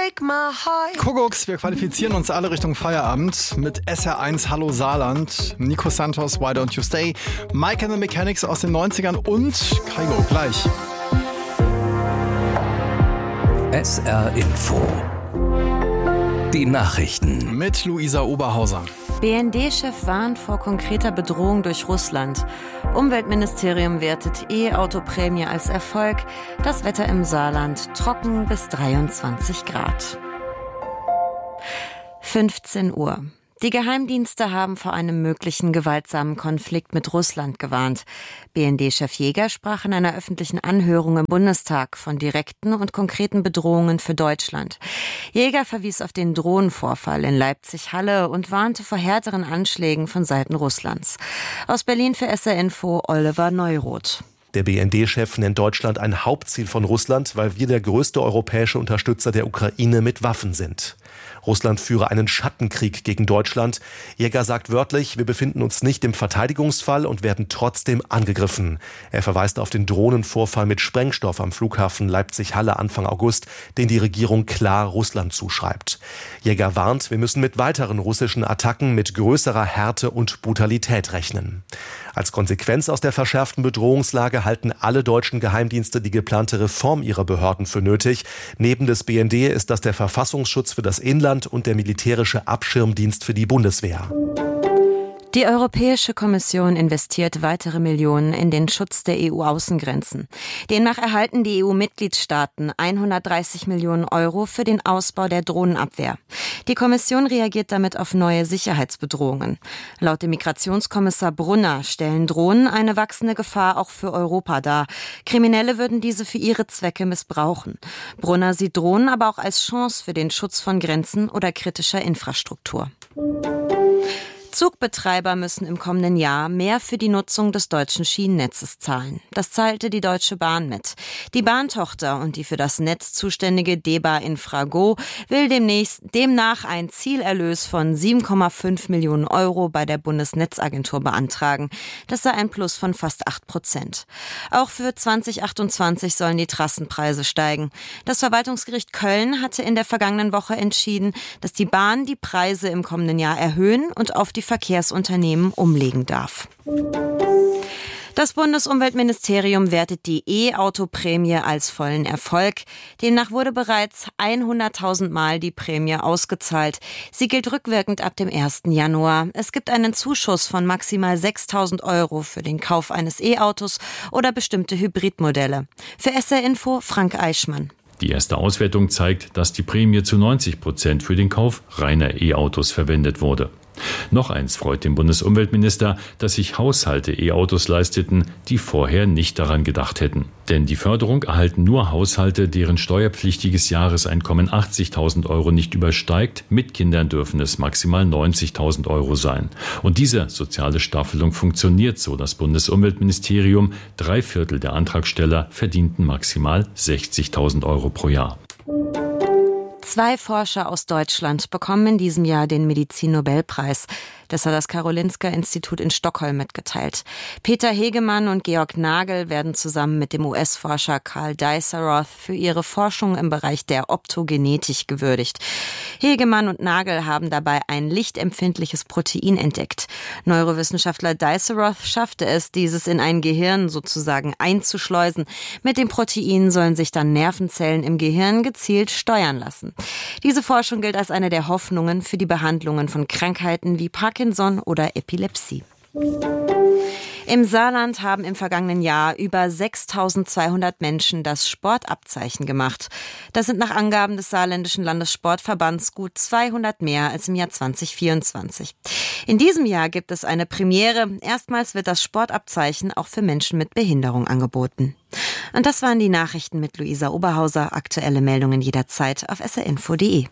break my heart. Kuckucks, wir qualifizieren uns alle Richtung Feierabend mit SR1 Hallo Saarland, Nico Santos, Why Don't You Stay, Mike and the Mechanics aus den 90ern und Kygo gleich. SR Info. Die Nachrichten. Mit Luisa Oberhauser. BND-Chef warnt vor konkreter Bedrohung durch Russland. Umweltministerium wertet E-Auto-Prämie als Erfolg. Das Wetter im Saarland trocken bis 23 Grad. 15 Uhr. Die Geheimdienste haben vor einem möglichen gewaltsamen Konflikt mit Russland gewarnt. BND-Chef Jäger sprach in einer öffentlichen Anhörung im Bundestag von direkten und konkreten Bedrohungen für Deutschland. Jäger verwies auf den Drohnenvorfall in Leipzig-Halle und warnte vor härteren Anschlägen von Seiten Russlands. Aus Berlin für SR Info Oliver Neuroth. Der BND-Chef nennt Deutschland ein Hauptziel von Russland, weil wir der größte europäische Unterstützer der Ukraine mit Waffen sind. Russland führe einen Schattenkrieg gegen Deutschland. Jäger sagt wörtlich, wir befinden uns nicht im Verteidigungsfall und werden trotzdem angegriffen. Er verweist auf den Drohnenvorfall mit Sprengstoff am Flughafen Leipzig-Halle Anfang August, den die Regierung klar Russland zuschreibt. Jäger warnt, wir müssen mit weiteren russischen Attacken mit größerer Härte und Brutalität rechnen. Als Konsequenz aus der verschärften Bedrohungslage halten alle deutschen Geheimdienste die geplante Reform ihrer Behörden für nötig. Neben des BND ist das der Verfassungsschutz für das Inland und der militärische Abschirmdienst für die Bundeswehr. Die Europäische Kommission investiert weitere Millionen in den Schutz der EU-Außengrenzen. Demnach erhalten die EU-Mitgliedstaaten 130 Millionen Euro für den Ausbau der Drohnenabwehr. Die Kommission reagiert damit auf neue Sicherheitsbedrohungen. Laut dem Migrationskommissar Brunner stellen Drohnen eine wachsende Gefahr auch für Europa dar. Kriminelle würden diese für ihre Zwecke missbrauchen. Brunner sieht Drohnen aber auch als Chance für den Schutz von Grenzen oder kritischer Infrastruktur. Zugbetreiber müssen im kommenden Jahr mehr für die Nutzung des deutschen Schienennetzes zahlen. Das teilte die Deutsche Bahn mit. Die Bahntochter und die für das Netz zuständige DEBA Infrago will demnach ein Zielerlös von 7,5 Millionen Euro bei der Bundesnetzagentur beantragen. Das sei ein Plus von fast 8%. Auch für 2028 sollen die Trassenpreise steigen. Das Verwaltungsgericht Köln hatte in der vergangenen Woche entschieden, dass die Bahn die Preise im kommenden Jahr erhöhen und auf die Verkehrsunternehmen umlegen darf. Das Bundesumweltministerium wertet die E-Auto-Prämie als vollen Erfolg. Demnach wurde bereits 100.000 Mal die Prämie ausgezahlt. Sie gilt rückwirkend ab dem 1. Januar. Es gibt einen Zuschuss von maximal 6.000 Euro für den Kauf eines E-Autos oder bestimmte Hybridmodelle. Für SR Info Frank Eichmann. Die erste Auswertung zeigt, dass die Prämie zu 90% für den Kauf reiner E-Autos verwendet wurde. Noch eins freut den Bundesumweltminister, dass sich Haushalte E-Autos leisteten, die vorher nicht daran gedacht hätten. Denn die Förderung erhalten nur Haushalte, deren steuerpflichtiges Jahreseinkommen 80.000 Euro nicht übersteigt. Mit Kindern dürfen es maximal 90.000 Euro sein. Und diese soziale Staffelung funktioniert so. Das Bundesumweltministerium, 3/4 der Antragsteller verdienten maximal 60.000 Euro pro Jahr. 2 Forscher aus Deutschland bekommen in diesem Jahr den Medizin-Nobelpreis. Das hat das Karolinska-Institut in Stockholm mitgeteilt. Peter Hegemann und Georg Nagel werden zusammen mit dem US-Forscher Carl Diceroth für ihre Forschung im Bereich der Optogenetik gewürdigt. Hegemann und Nagel haben dabei ein lichtempfindliches Protein entdeckt. Neurowissenschaftler Diceroth schaffte es, dieses in ein Gehirn sozusagen einzuschleusen. Mit dem Protein sollen sich dann Nervenzellen im Gehirn gezielt steuern lassen. Diese Forschung gilt als eine der Hoffnungen für die Behandlungen von Krankheiten wie Parkinson oder Epilepsie. Im Saarland haben im vergangenen Jahr über 6.200 Menschen das Sportabzeichen gemacht. Das sind nach Angaben des Saarländischen Landessportverbands gut 200 mehr als im Jahr 2024. In diesem Jahr gibt es eine Premiere. Erstmals wird das Sportabzeichen auch für Menschen mit Behinderung angeboten. Und das waren die Nachrichten mit Luisa Oberhauser. Aktuelle Meldungen jederzeit auf srinfo.de.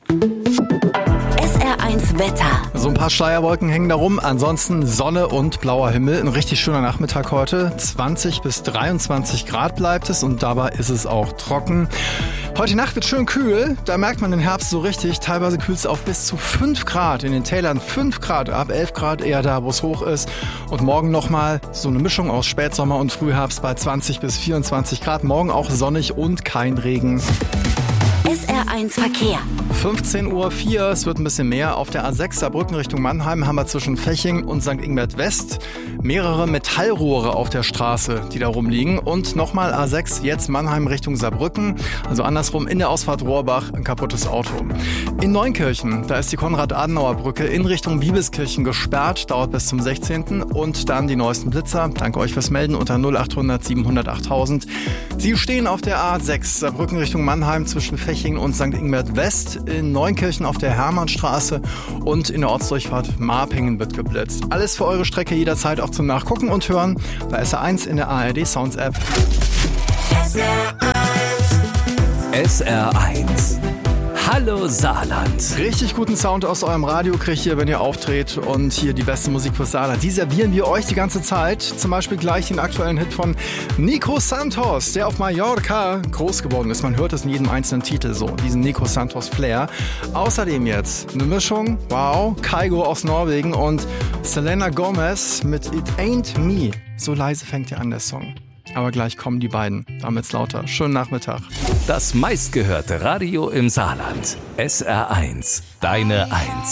SR1 Wetter. So ein paar Schleierwolken hängen da rum. Ansonsten Sonne und blauer Himmel. Ein richtig schöner Nachmittag heute. 20 bis 23 Grad bleibt es und dabei ist es auch trocken. Heute Nacht wird schön kühl. Da merkt man den Herbst so richtig. Teilweise kühlt es auf bis zu 5 Grad. In den Tälern 5 Grad ab. 11 Grad eher da, wo es hoch ist. Und morgen nochmal so eine Mischung aus Spätsommer und Frühherbst bei 20 bis 24 Grad. Morgen auch sonnig und kein Regen. SR1 Verkehr. 15:04 Uhr, es wird ein bisschen mehr. Auf der A6 Saarbrücken Richtung Mannheim haben wir zwischen Feching und St. Ingbert West mehrere Metallrohre auf der Straße, die da rumliegen. Und nochmal A6, jetzt Mannheim Richtung Saarbrücken, also andersrum in der Ausfahrt Rohrbach, ein kaputtes Auto. In Neunkirchen, da ist die Konrad-Adenauer-Brücke in Richtung Wiebelskirchen gesperrt, dauert bis zum 16. Und dann die neuesten Blitzer. Danke euch fürs Melden unter 0800 700 8000. Sie stehen auf der A6 Saarbrücken Richtung Mannheim zwischen Feching und St. Ingbert West, in Neunkirchen auf der Hermannstraße und in der Ortsdurchfahrt Marpingen wird geblitzt. Alles für eure Strecke jederzeit auch zum Nachgucken und Hören bei SR1 in der ARD Sounds App. SR1. Hallo Saarland. Richtig guten Sound aus eurem Radio kriegt ihr, wenn ihr auftritt, und hier die beste Musik fürs Saarland. Die servieren wir euch die ganze Zeit. Zum Beispiel gleich den aktuellen Hit von Nico Santos, der auf Mallorca groß geworden ist. Man hört es in jedem einzelnen Titel so, diesen Nico Santos Flair. Außerdem jetzt eine Mischung, wow, Kygo aus Norwegen und Selena Gomez mit It Ain't Me. So leise fängt ihr an, der Song. Aber gleich kommen die beiden, damit's lauter. Schönen Nachmittag. Das meistgehörte Radio im Saarland. SR1, deine 1.